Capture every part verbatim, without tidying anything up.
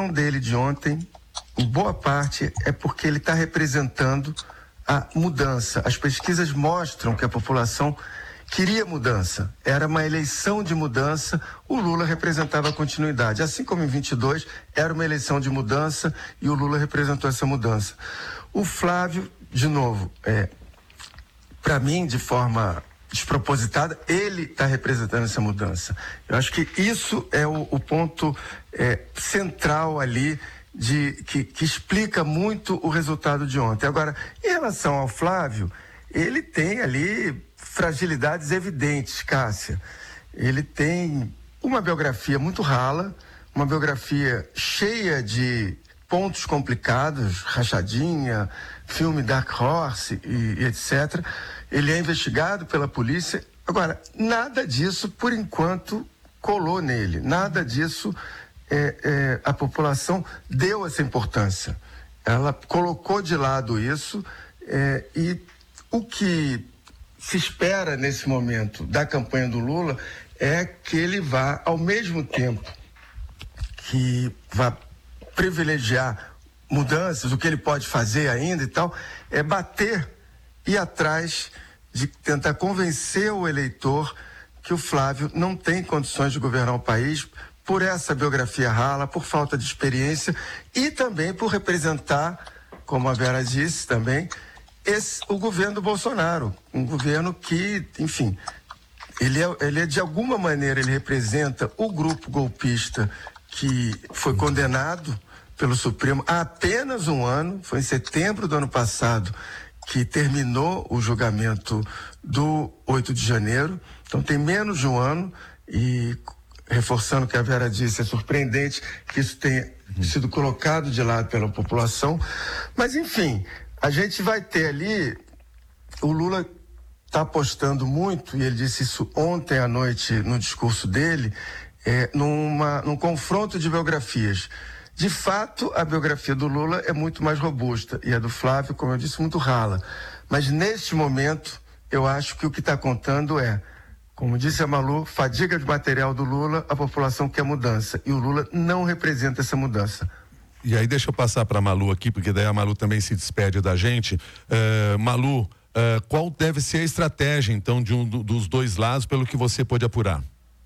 eleição dele de ontem, em boa parte, é porque ele está representando a mudança. As pesquisas mostram que a população queria mudança. Era uma eleição de mudança, o Lula representava a continuidade. Assim como em vinte e dois, era uma eleição de mudança e o Lula representou essa mudança. O Flávio, de novo, é, para mim, de forma despropositada, ele está representando essa mudança. Eu acho que isso é o, o ponto é, central ali, de, que, que explica muito o resultado de ontem. Agora, em relação ao Flávio, ele tem ali fragilidades evidentes, Cássia. Ele tem uma biografia muito rala, uma biografia cheia de pontos complicados, rachadinha, filme Dark Horse e, e etcétera. Ele é investigado pela polícia. Agora, nada disso, por enquanto, colou nele. Nada disso é, é, a população deu essa importância. Ela colocou de lado isso é, e o que se espera nesse momento da campanha do Lula é que ele vá, ao mesmo tempo que vá privilegiar mudanças, o que ele pode fazer ainda e tal, é bater e ir atrás de tentar convencer o eleitor que o Flávio não tem condições de governar o país por essa biografia rala, por falta de experiência e também por representar, como a Vera disse também, esse, o governo do Bolsonaro, um governo que, enfim, ele é, ele é de alguma maneira, ele representa o grupo golpista que foi condenado pelo Supremo há apenas um ano, foi em setembro do ano passado que terminou o julgamento do oito de janeiro, então tem menos de um ano e, reforçando o que a Vera disse, é surpreendente que isso tenha uhum. sido colocado de lado pela população, mas enfim, a gente vai ter ali, o Lula está apostando muito, e ele disse isso ontem à noite no discurso dele, é, numa, num confronto de biografias. De fato, a biografia do Lula é muito mais robusta e a do Flávio, como eu disse, muito rala. Mas neste momento, eu acho que o que está contando é, como disse a Malu, fadiga de material do Lula, a população quer mudança. E o Lula não representa essa mudança. E aí deixa eu passar para a Malu aqui, porque daí a Malu também se despede da gente. Uh, Malu, uh, qual deve ser a estratégia, então, de um do, dos dois lados, pelo que você pôde apurar?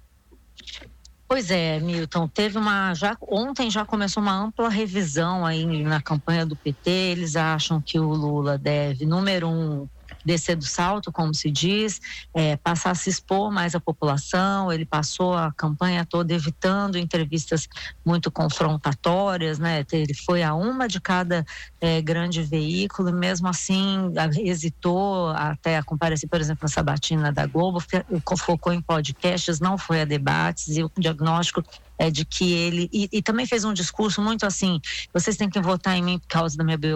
Pois é, Milton, teve uma, já, ontem já começou uma ampla revisão aí na campanha do P T, eles acham que o Lula deve, número um, descer do salto, como se diz, é, passar a se expor mais à população. Ele passou a campanha toda evitando entrevistas muito confrontatórias, né? Ele foi a uma de cada é, grande veículo e mesmo assim hesitou até a comparecer, por exemplo, na sabatina da Globo, focou em podcasts, não foi a debates, e o diagnóstico é de que ele, e, e também fez um discurso muito assim, vocês têm que votar em mim por causa da minha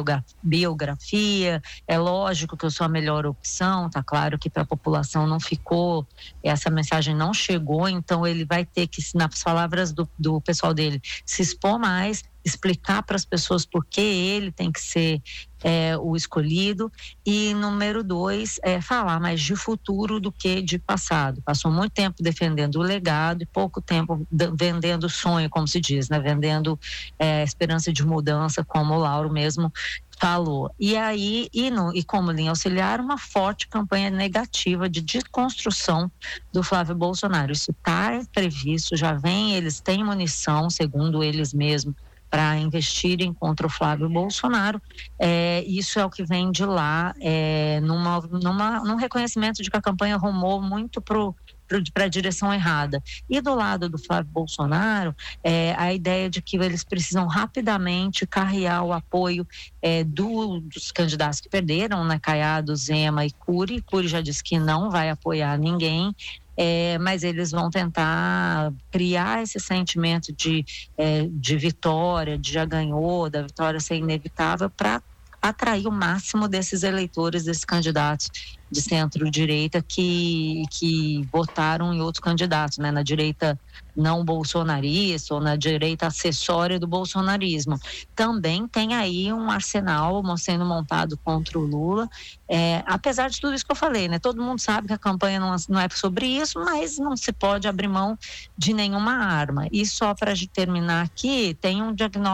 biografia, é lógico que eu sou a melhor opção, tá claro que para a população não ficou, essa mensagem não chegou, então ele vai ter que, nas palavras do, do pessoal dele, se expor mais, explicar para as pessoas por que ele tem que ser é, o escolhido, e número dois, é falar mais de futuro do que de passado. Passou muito tempo defendendo o legado e pouco tempo vendendo o sonho, como se diz, né? Vendendo é, esperança de mudança, como o Lauro mesmo falou. E aí, e, no, e como linha auxiliar, uma forte campanha negativa de desconstrução do Flávio Bolsonaro. Isso está previsto, já vem, eles têm munição, segundo eles mesmos, para investirem contra o Flávio Bolsonaro. É, isso é o que vem de lá, é, numa, numa, num reconhecimento de que a campanha rumou muito pro para a direção errada. E do lado do Flávio Bolsonaro, é, a ideia de que eles precisam rapidamente carrear o apoio é, do, dos candidatos que perderam, né, Caiado, Zema e Cury. Cury já disse que não vai apoiar ninguém, é, mas eles vão tentar criar esse sentimento de, é, de vitória, de já ganhou, da vitória ser inevitável, para atrair o máximo desses eleitores, desses candidatos de centro-direita que, que votaram em outros candidatos, né? Na direita não bolsonarista ou na direita acessória do bolsonarismo. Também tem aí um arsenal sendo montado contra o Lula, é, apesar de tudo isso que eu falei, né? Todo mundo sabe que a campanha não, não é sobre isso, mas não se pode abrir mão de nenhuma arma. E só para terminar aqui, tem um diagnóstico